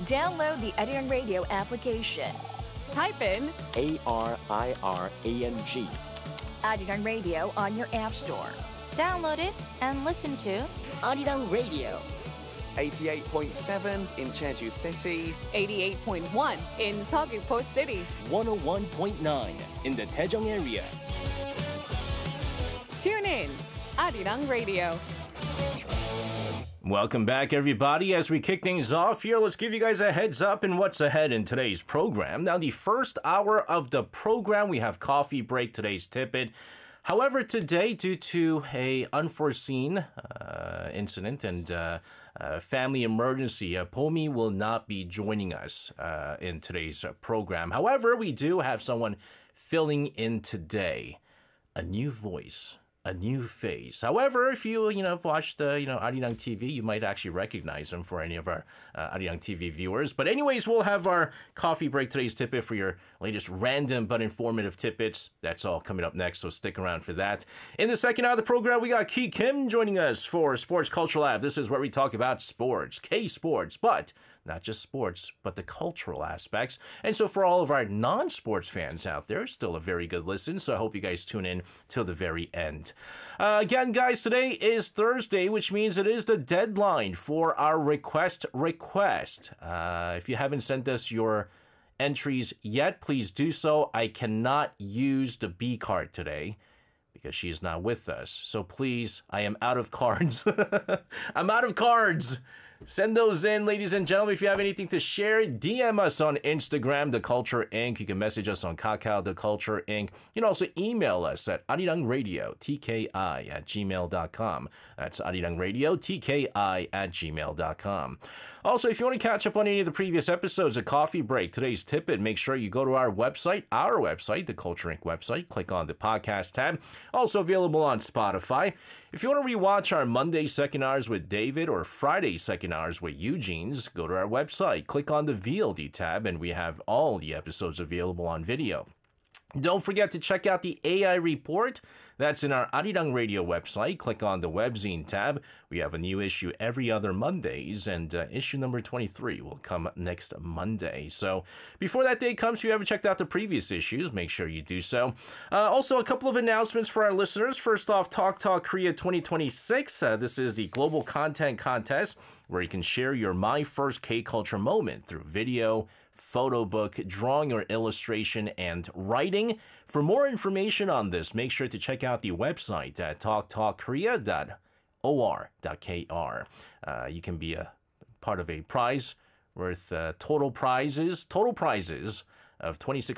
Download the Arirang Radio application. Type in ARIRANG. Arirang Radio on your app store. Download it and listen to Arirang Radio. 88.7 in Jeju City, 88.1 in Seogwipo City, 101.9 in the Daejeong area. Tune in, Arirang Radio. Welcome back, everybody. As we kick things off here, let's give you guys a heads up in what's ahead in today's program. Now, the first hour of the program, we have Coffee Break, today's Tidbit. However, today, due to a unforeseen incident and family emergency, Pomi will not be joining us in today's program. However, we do have someone filling in today. A new voice, a new face. However, if you watch the Arirang TV, you might actually recognize him for any of our Arirang TV viewers. But anyways, we'll have our Coffee Break, today's tidbit, for your latest random but informative tidbits. That's all coming up next, so stick around for that. In the second hour of the program, we got Ki Kim joining us for Sports Culture Lab. This is where we talk about sports, K-sports, but not just sports, but the cultural aspects. And so for all of our non-sports fans out there, still a very good listen. So I hope you guys tune in till the very end. Again, guys, today is Thursday, which means it is the deadline for our request. If you haven't sent us your entries yet, please do so. I cannot use the B card today because she is not with us. So please, I am out of cards. I'm out of cards. Send those in, ladies and gentlemen. If you have anything to share, DM us on Instagram, The Culture Inc. You can message us on Kakao, The Culture Inc. You can also email us at arirangradio, tki@gmail.com. That's arirangradio, tki@gmail.com. Also, if you want to catch up on any of the previous episodes of Coffee Break, today's tidbit, make sure you go to our website, The Culture Inc. website. Click on the podcast tab. Also available on Spotify. If you want to rewatch our Monday second hours with David or Friday second hours with Eugene's, go to our website, click on the VLD tab, and we have all the episodes available on video. Don't forget to check out the AI report. That's in our Arirang Radio website. Click on the webzine tab. We have a new issue every other Mondays, and issue number 23 will come next Monday. So before that day comes, if you haven't checked out the previous issues, make sure you do so. Also, a couple of announcements for our listeners. First off, Talk Korea 2026. This is the global content contest where you can share your My First K-Culture moment through video, photo book, drawing or illustration, and writing. For more information on this, make sure to check out the website at talktalkkorea.or.kr. You can be a part of a prize worth total prizes of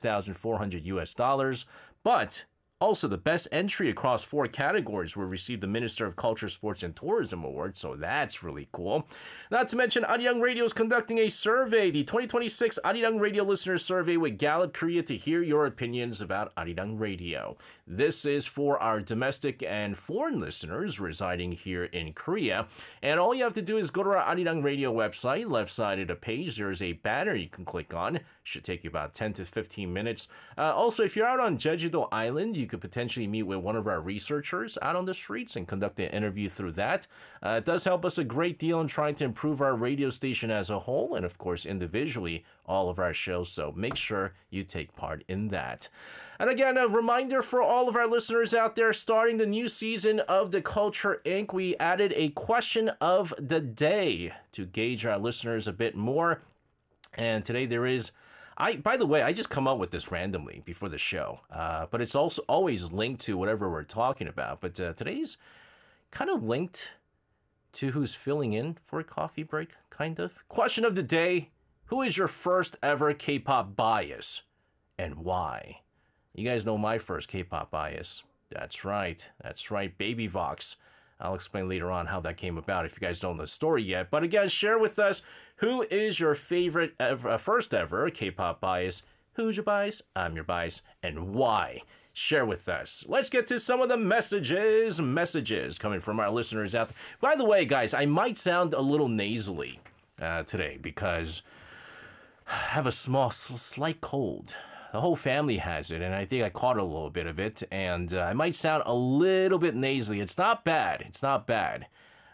$26,400, but also, the best entry across 4 categories will receive the Minister of Culture, Sports, and Tourism Award, so that's really cool. Not to mention, Arirang Radio is conducting a survey, the 2026 Arirang Radio Listeners Survey with Gallup Korea, to hear your opinions about Arirang Radio. This is for our domestic and foreign listeners residing here in Korea, and all you have to do is go to our Arirang Radio website. Left side of the page, there's a banner you can click on. Should take you about 10 to 15 minutes. Also, if you're out on Jeju-do Island, you could potentially meet with one of our researchers out on the streets and conduct an interview through that. It does help us a great deal in trying to improve our radio station as a whole, and of course, individually, all of our shows. So make sure you take part in that. And again, a reminder for all of our listeners out there, starting the new season of The Culture Inc., we added a question of the day to gauge our listeners a bit more. And today there is... by the way, I just come up with this randomly before the show, but it's also always linked to whatever we're talking about. But today's kind of linked to who's filling in for a coffee break, kind of. Question of the day: who is your first ever K-pop bias, and why? You guys know my first K-pop bias. That's right, Baby Vox. I'll explain later on how that came about if you guys don't know the story yet. But again, share with us, who is your favorite first ever K-pop bias? Who's your bias? I'm your bias. And why? Share with us. Let's get to some of the messages coming from our listeners out there. By the way, guys, I might sound a little nasally today because I have a slight cold. The whole family has it, and I think I caught a little bit of it, and I might sound a little bit nasally. It's not bad.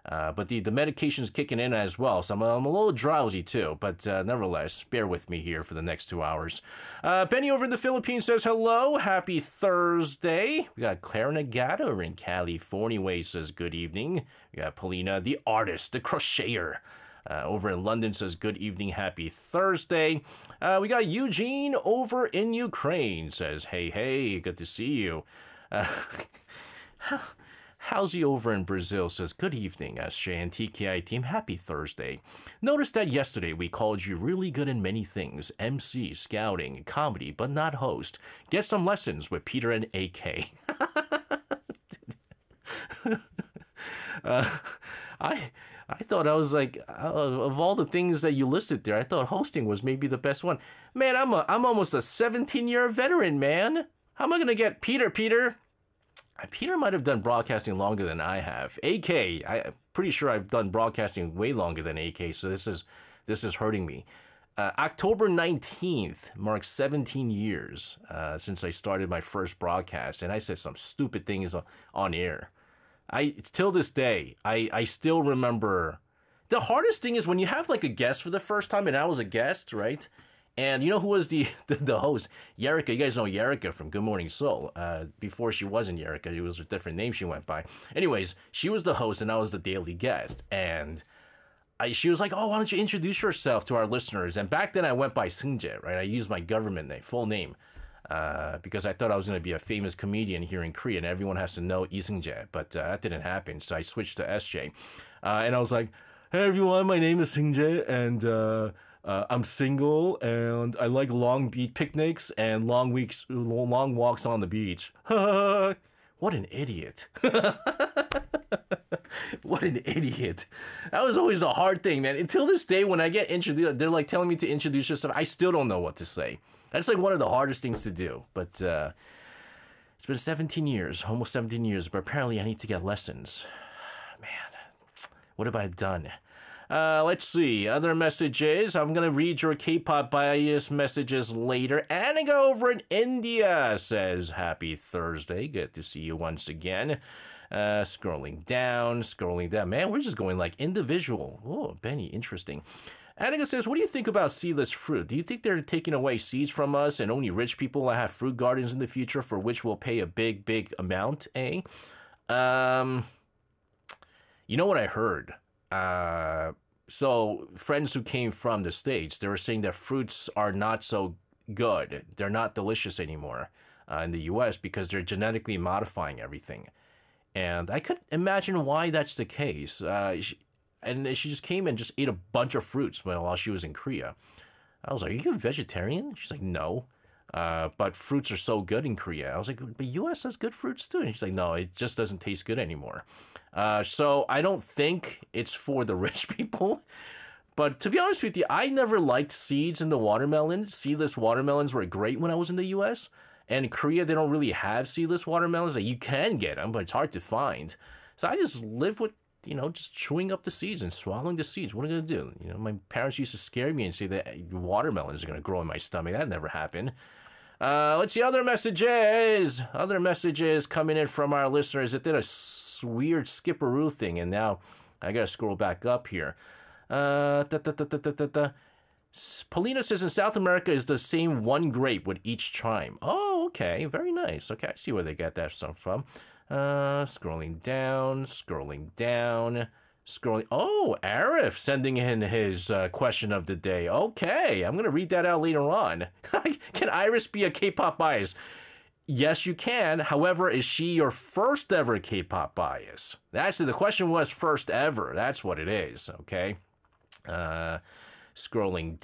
But the medication's kicking in as well, so I'm a little drowsy too. But nevertheless, bear with me here for the next 2 hours. Benny over in the Philippines says hello. Happy Thursday. We got Clara Nagata over in California Way says good evening. We got Paulina, the artist, the crocheter. Over in London says good evening, happy Thursday. We got Eugene over in Ukraine says hey, good to see you. How's he over in Brazil says good evening, SJ and TKI team, happy Thursday. Noticed that yesterday we called you really good in many things, MC, scouting, comedy, but not host. Get some lessons with Peter and AK. I thought, I was like, of all the things that you listed there, I thought hosting was maybe the best one. Man, I'm almost a 17-year veteran, man. How am I gonna get Peter? Peter might have done broadcasting longer than I have. AK, I'm pretty sure I've done broadcasting way longer than AK, so this is hurting me. October 19th marks 17 years since I started my first broadcast, and I said some stupid things on air. Till this day, I still remember. The hardest thing is when you have like a guest for the first time, and I was a guest, right? And you know who was the host? Yerika. You guys know Yerika from Good Morning Seoul. Before she wasn't Yerika, it was a different name she went by. Anyways, she was the host and I was the daily guest. And she was like, oh, why don't you introduce yourself to our listeners? And back then I went by Seungjae, right? I used my government name, full name. Because I thought I was going to be a famous comedian here in Korea and everyone has to know Lee Seungjae, but that didn't happen, so I switched to SJ. And I was like, hey everyone, my name is Seungjae, and I'm single, and I like long beach picnics and long walks on the beach. What an idiot. What an idiot. That was always the hard thing, man. Until this day, when I get introduced, they're like telling me to introduce yourself, I still don't know what to say. That's like one of the hardest things to do, but it's been 17 years, almost 17 years, but apparently I need to get lessons. Man, what have I done? Let's see, other messages. I'm going to read your K-pop bias messages later. Annika over in India says, happy Thursday, good to see you once again. Scrolling down. Man, we're just going like individual. Oh, Benny, interesting. Annika says, what do you think about seedless fruit? Do you think they're taking away seeds from us and only rich people will have fruit gardens in the future for which we'll pay a big amount, eh? You know what I heard? So friends who came from the States, they were saying that fruits are not so good. They're not delicious anymore in the US because they're genetically modifying everything. And I could imagine why that's the case. And she just came and just ate a bunch of fruits while she was in Korea. I was like, are you a vegetarian? She's like, no. But fruits are so good in Korea. I was like, but US has good fruits too. And she's like, no, it just doesn't taste good anymore. So I don't think it's for the rich people. But to be honest with you, I never liked seeds in the watermelon. Seedless watermelons were great when I was in the US. And in Korea, they don't really have seedless watermelons. Like, you can get them, but it's hard to find. So I just live with, just chewing up the seeds and swallowing the seeds. What am I going to do? My parents used to scare me and say that watermelons are going to grow in my stomach. That never happened. Let's see, other messages coming in from our listeners. It did a weird skipperoo thing, and now I got to scroll back up here. Paulina says in South America is the same one grape with each chime. Oh, okay. Very nice. Okay, I see where they get that stuff from. Scrolling down. Oh, Arif sending in his question of the day. Okay, I'm going to read that out later on. Can Iris be a K-pop bias? Yes, you can. However, is she your first ever K-pop bias? The question was first ever. That's what it is, okay? Scrolling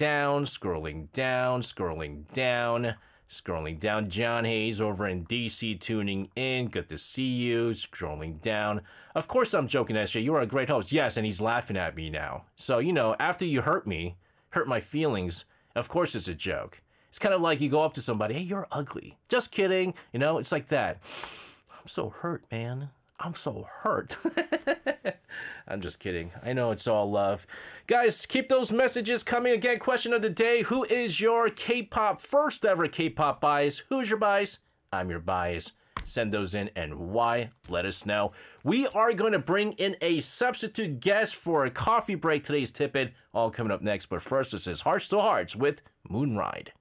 down. John Hayes over in DC tuning in. Good to see you. Scrolling down. Of course I'm joking, SJ. You are a great host. Yes, and he's laughing at me now. So, after you hurt my feelings, of course it's a joke. It's kind of like you go up to somebody, hey, you're ugly. Just kidding. It's like that. I'm so hurt, man. I'm so hurt. I'm just kidding. I know it's all love. Guys, keep those messages coming. Again, question of the day. Who is your K-pop, first ever K-pop bias? Who's your bias? I'm your bias. Send those in, and why? Let us know. We are going to bring in a substitute guest for a coffee break. Today's tip-in, all coming up next. But first, this is Hearts to Hearts with Moonride.